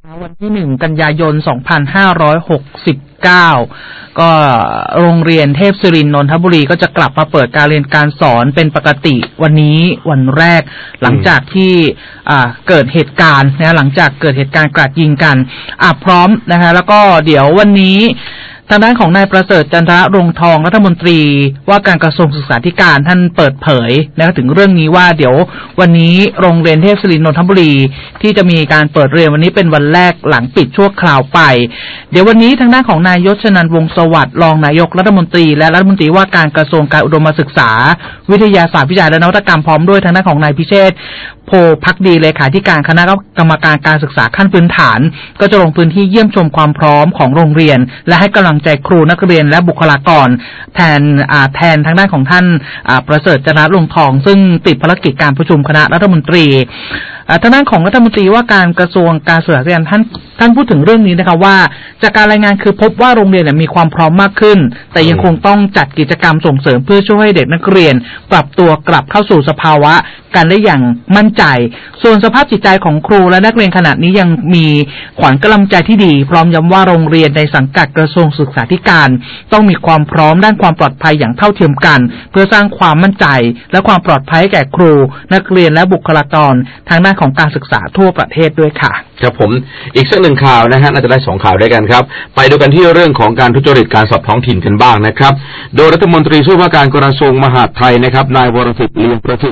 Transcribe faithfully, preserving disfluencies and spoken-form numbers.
วันที่หนึ่งกันยายนสองพันห้าร้อยหกสิบเก้าก็โรงเรียนเทพศิรินทร์นนทบุรีก็จะกลับมาเปิดการเรียนการสอนเป็นปกติวันนี้วันแรกหลังจากที่อ่าเกิดเหตุการณ์นะหลังจากเกิดเหตุการณ์กราดยิงกันอ่าพร้อมนะคะแล้วก็เดี๋ยววันนี้ทางด้านของนายประเสริฐจันทรรงทองรัฐมนตรีว่าการกระทรวงศึกษาธิการท่านเปิดเผยนะถึงเรื่องนี้ว่าเดี๋ยววันนี้โรงเรียนเทพศิรินทร์นนทบุรีที่จะมีการเปิดเรียนวันนี้เป็นวันแรกหลังปิดชั่วคราวไปเดี๋ยววันนี้ทางด้านของนายยศชนันท์วงศ์สวัสดิ์รองนายกรัฐมนตรีและรัฐมนตรีว่าการกระทรวงการอุดมศึกษาวิทยาศาสตร์วิจัยและนวัตกรรมพร้อมด้วยทางด้านของนายพิเชษฐ์โพภักดีเลขาธิการคณะกรรมการการศึกษาขั้นพื้นฐานก็จะลงพื้นที่เยี่ยมชมความพร้อมของโรงเรียนและให้กำลังใจครูนักเรียนและบุคลากรแทนแทนทางด้านของท่านประเสริฐจันทรรงทองซึ่งติดภารกิจการประชุมคณะรัฐมนตรีทางด้านของรัฐมนตรีว่าการกระทรวงการศึกษาธิการท่านท่านพูดถึงเรื่องนี้นะคะว่าจากการรายงานคือพบว่าโรงเรียนมีความพร้อมมากขึ้นแต่ยังคงต้องจัดกิจกรรมส่งเสริมเพื่อช่วยให้เด็กนักเรียนปรับตัวกลับเข้าสู่สภาวะกันได้อย่างมั่นใจส่วนสภาพจิตใจของครูและนักเรียนขณะนี้ยังมีขวัญกำลังใจที่ดีพร้อมย้ำว่าโรงเรียนในสังกัดกระทรวงศึกษาธิการต้องมีความพร้อมด้านความปลอดภัยอย่างเท่าเทียมกันเพื่อสร้างความมั่นใจและความปลอดภัยแก่ครูนักเรียนและบุคลากรทางด้านของการศึกษาทั่วประเทศด้วยค่ะครับผมอีกสักหนึ่งข่าวนะฮะน่าจะได้สองข่าวด้วยกันครับไปดูกันที่เรื่องของการทุจริตการสอบท้องถิ่นกันบ้างนะครับโดยรัฐมนตรีช่วยว่าการกระทรวงมหาดไทยนะครับนายวรสิทธิ์เลียมประสิทธิ์